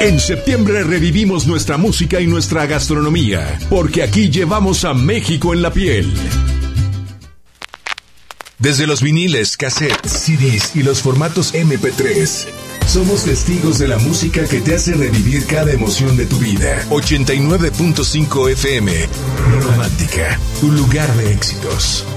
En septiembre revivimos nuestra música y nuestra gastronomía, porque aquí llevamos a México en la piel. Desde los viniles, cassettes, CDs y los formatos MP3, somos testigos de la música que te hace revivir cada emoción de tu vida. 89.5 FM, Romántica, tu lugar de éxitos.